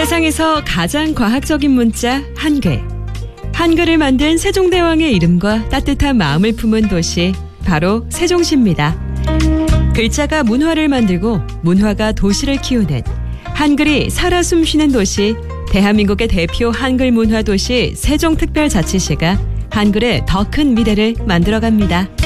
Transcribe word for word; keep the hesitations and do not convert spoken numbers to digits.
세상에서 가장 과학적인 문자 한글. 한글을 만든 세종대왕의 이름과 따뜻한 마음을 품은 도시 바로 세종시입니다. 글자가 문화를 만들고 문화가 도시를 키우는 한글이 살아 숨쉬는 도시, 대한민국의 대표 한글 문화 도시 세종특별자치시가 한글의 더 큰 미래를 만들어갑니다.